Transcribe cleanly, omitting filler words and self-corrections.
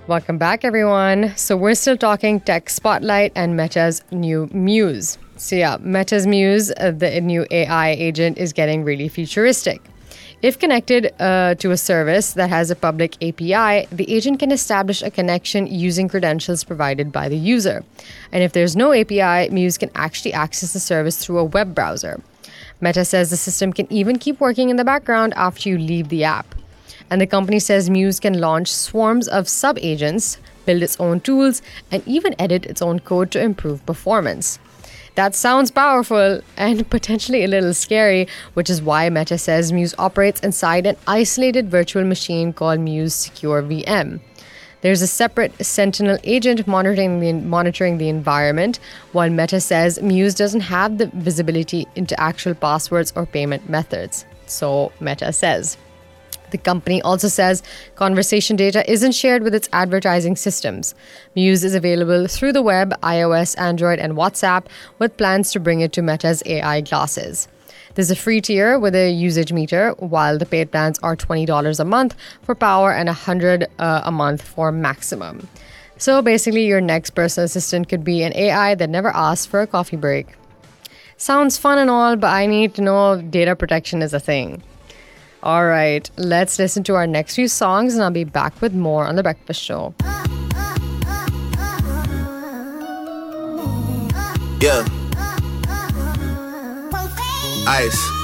Welcome back, everyone. So we're still talking Tech Spotlight and Meta's new Muse. So yeah, Meta's Muse, the new AI agent, is getting really futuristic. If connected to a service that has a public API, the agent can establish a connection using credentials provided by the user. And if there's no API, Muse can actually access the service through a web browser. Meta says the system can even keep working in the background after you leave the app. And the company says Muse can launch swarms of sub-agents, build its own tools, and even edit its own code to improve performance. That sounds powerful and potentially a little scary, which is why Meta says Muse operates inside an isolated virtual machine called Muse Secure VM. There's a separate Sentinel agent monitoring the environment, while Meta says Muse doesn't have the visibility into actual passwords or payment methods. So Meta says. The company also says conversation data isn't shared with its advertising systems. Muse is available through the web, iOS, Android, and WhatsApp, with plans to bring it to Meta's AI glasses. There's a free tier with a usage meter, while the paid plans are $20 a month for power and $100 a month for maximum. So basically, your next personal assistant could be an AI that never asks for a coffee break. Sounds fun and all, but I need to know if data protection is a thing. All right, let's listen to our next few songs and I'll be back with more on The Breakfast Show. Yeah. Ice.